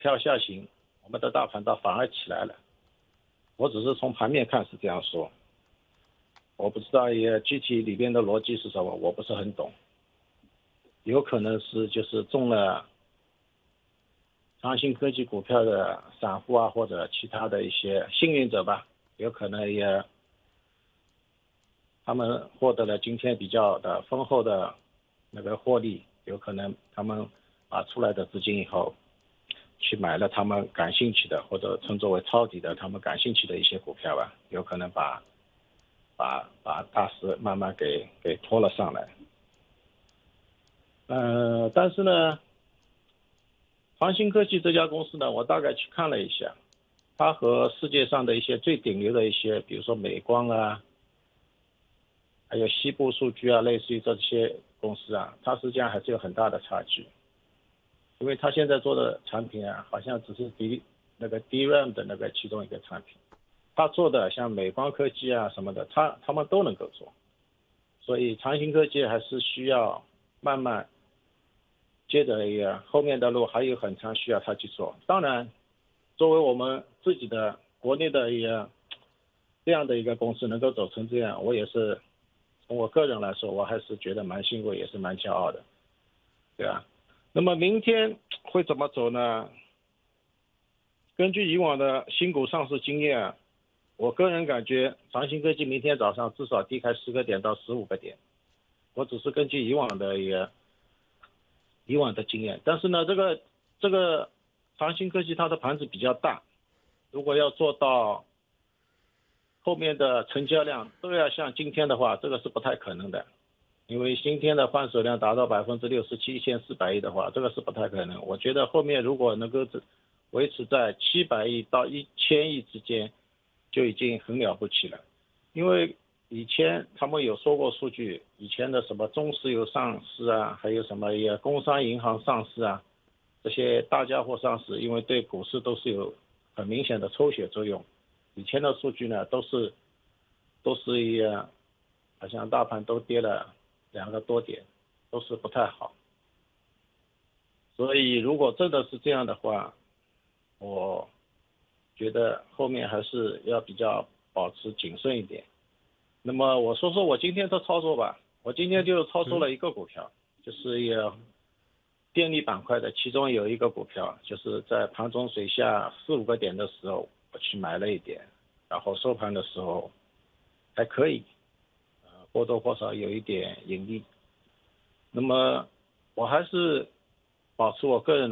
票下行，我们的大盘倒反而起来了。我只是从盘面看是这样说，我不知道也具体里边的逻辑是什么，我不是很懂。有可能是就是中了长兴科技股票的散户啊，或者其他的一些幸运者吧，有可能也他们获得了今天比较的丰厚的那个获利，有可能他们把出来的资金以后去买了他们感兴趣的或者称作为抄底的他们感兴趣的一些股票吧，有可能把大势慢慢给拖了上来。但是呢，长兴科技这家公司呢，我大概去看了一下，它和世界上的一些最顶流的一些，比如说美光啊，还有西部数据啊，类似于这些公司啊，它实际上还是有很大的差距。因为它现在做的产品啊，好像只是DRAM 的那个其中一个产品，它做的像美光科技啊什么的，他们都能够做，所以长兴科技还是需要慢慢接着后面的路还有很长，需要它去做。当然，作为我们自己的国内的这样的一个公司能够走成这样，我也是从我个人来说，我还是觉得蛮欣慰，也是蛮骄傲的，对吧？那么明天会怎么走呢？根据以往的新股上市经验啊，我个人感觉长兴科技明天早上至少低开10个点到15个点，我只是根据以往的经验。但是呢，这个长兴科技它的盘子比较大，如果要做到后面的成交量都要像今天的话，这个是不太可能的。因为今天的换手量达到67%，1400亿的话，这个是不太可能。我觉得后面如果能够维持在700亿到1000亿之间，就已经很了不起了。因为以前他们有说过数据，以前的什么中石油上市啊，还有什么工商银行上市啊，这些大家伙上市，因为对股市都是有很明显的抽血作用。以前的数据呢，都是好像大盘都跌了2个多点，都是不太好。所以如果真的是这样的话，我觉得后面还是要比较保持谨慎一点。那么我说说我今天的操作吧，我今天就操作了一个股票，就是电力板块的，其中有一个股票，就是在盘中水下4、5个点的时候，我去买了一点，然后收盘的时候还可以，或多或少有一点盈利。那么我还是保持我个人的